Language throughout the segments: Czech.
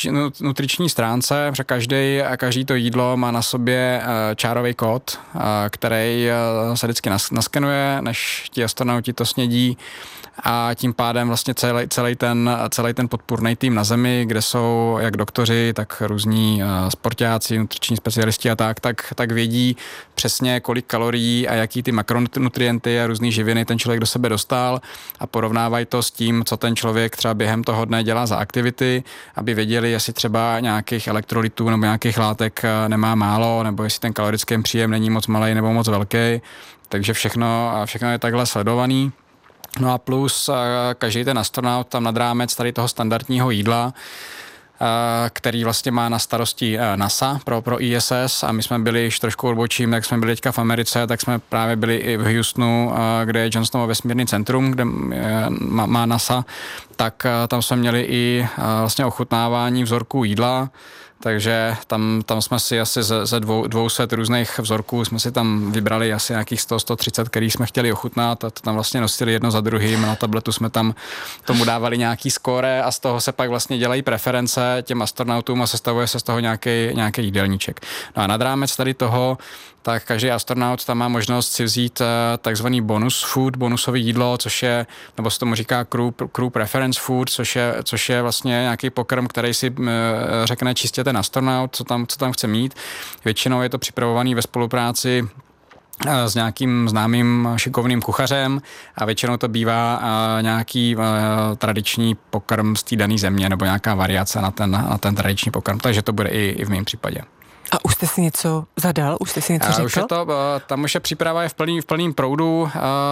nutriční stránce, protože každý to jídlo má na sobě čárový kód, který se vždycky naskenuje, než ti astronauti to snědí, a tím pádem vlastně celý ten podpůrný tým na Zemi, kde jsou jak doktoři, tak různí sportáci, nutriční specialisti a tak vědí přesně, kolik kalorií a jaký ty makronutrienty a různý živiny ten člověk do sebe dostal, a porovnávají to s tím, co ten člověk třeba během toho dne dělá za aktivity, aby věděli, jestli třeba nějakých elektrolytů nebo nějakých látek nemá málo, nebo jestli ten kalorický příjem není moc malý nebo moc velký. Takže všechno je takhle sledovaný. No a plus každý ten astronaut tam nad rámec tady toho standardního jídla, který vlastně má na starosti NASA pro ISS, a my jsme byli, když trošku odbočím, tak jsme byli teďka v Americe, tak jsme právě byli i v Houstonu, kde je Johnsonovo vesmírný centrum, kde má NASA, tak tam jsme měli i vlastně ochutnávání vzorků jídla. Takže tam jsme si asi ze 200 různých vzorků jsme si tam vybrali asi nějakých 100-130, který jsme chtěli ochutnat, a to tam vlastně nosili jedno za druhým. Na tabletu jsme tam tomu dávali nějaký skóre a z toho se pak vlastně dělají preference těm astronautům a sestavuje se z toho nějaký jídelníček. No a nad rámec tady toho, tak každý astronaut tam má možnost si vzít takzvaný bonus food, bonusový jídlo, což je, nebo se tomu říká crew preference food, což je vlastně nějaký pokrm, který si řekne čistě ten astronaut, co tam chce mít. Většinou je to připravovaný ve spolupráci s nějakým známým šikovným kuchařem, a většinou to bývá nějaký tradiční pokrm z té dané země nebo nějaká variace na ten tradiční pokrm, takže to bude i v mém případě. A už jste si něco zadal? Už jste si něco řekl? Už je to, tam už je příprava je v plným proudu.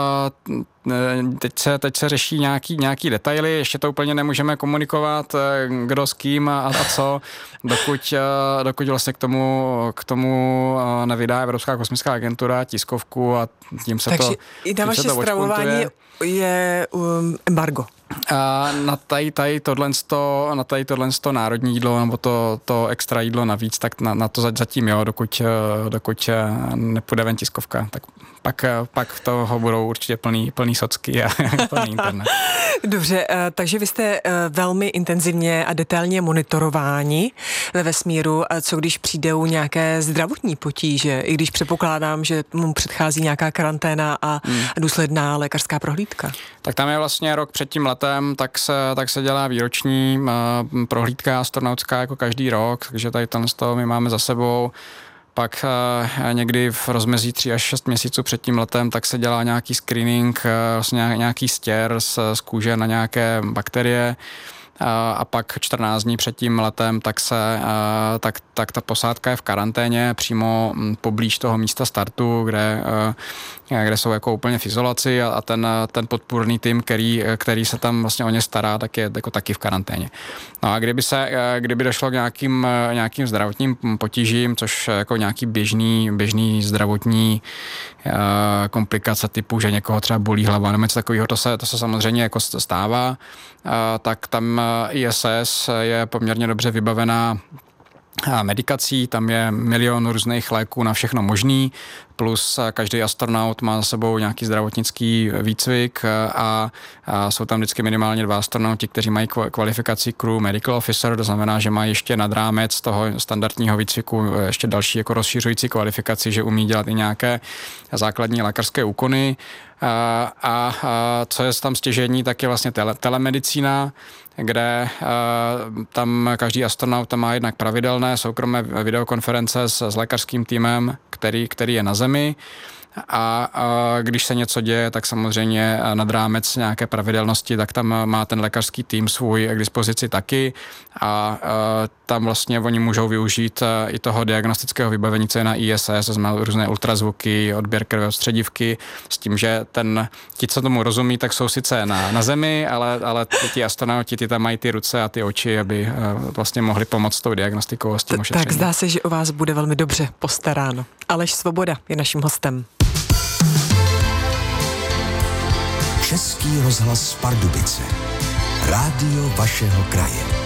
Teď se řeší nějaký detaily, ještě to úplně nemůžeme komunikovat, kdo s kým a co, dokud vlastně k tomu nevydá Evropská kosmická agentura tiskovku, a tím se takže to i na vaše stravování je embargo. Na tohle národní jídlo nebo to extra jídlo navíc, tak na to zatím jo, dokud nepůjde ven tiskovka, tak pak toho budou určitě plný socky a plný internet. Dobře, takže vy jste velmi intenzivně a detailně monitorováni ve vesmíru. Co když přijdou nějaké zdravotní potíže, i když předpokládám, že mu předchází nějaká karanténa a důsledná lékařská prohlídka? Tak tam je vlastně rok před tím letem, tak se dělá výroční prohlídka astronautská jako každý rok, takže tady to my máme za sebou. Pak někdy v rozmezí 3 až 6 měsíců před tím letem tak se dělá nějaký screening, vlastně nějaký stěr z kůže na nějaké bakterie, a pak 14 dní před tím letem tak ta posádka je v karanténě přímo poblíž toho místa startu, kde jsou jako úplně v izolaci, a ten podpůrný tým, který se tam vlastně o ně stará, tak je jako taky v karanténě. No a kdyby došlo k nějakým zdravotním potížím, což jako nějaký běžný zdravotní komplikace typu, že někoho třeba bolí hlava nebo něco takového, to se samozřejmě jako stává, tak tam ISS je poměrně dobře vybavená medikací, tam je milion různých léků na všechno možný, plus každý astronaut má za sebou nějaký zdravotnický výcvik, a jsou tam vždycky minimálně 2 astronauti, kteří mají kvalifikaci Crew Medical Officer, to znamená, že mají ještě nad rámec toho standardního výcviku ještě další jako rozšiřující kvalifikaci, že umí dělat i nějaké základní lékařské úkony. A co je tam stěžení, tak je vlastně telemedicína, kde tam každý astronaut tam má jednak pravidelné soukromé videokonference s lékařským týmem, který je na Zemi. A když se něco děje, tak samozřejmě nad rámec nějaké pravidelnosti, tak tam má ten lékařský tým svůj k dispozici taky, a tam vlastně oni můžou využít i toho diagnostického vybavení, co je na ISS, znamená různé ultrazvuky, odběr krve od středivky, s tím, že ti, co tomu rozumí, tak jsou sice na Zemi, ale ti astronauti, ty tam mají ty ruce a ty oči, aby vlastně mohli pomoct s tou diagnostikou a s tím ošetřením. Tak zdá se, že o vás bude velmi dobře postaráno. Aleš Svoboda je naším hostem. Český rozhlas Pardubice. Rádio vašeho kraje.